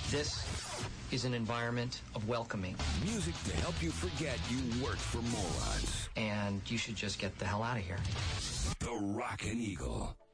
This is an environment of welcoming. Music to help you forget you worked for morons. And you should just get the hell out of here. The Rockin' Eagle.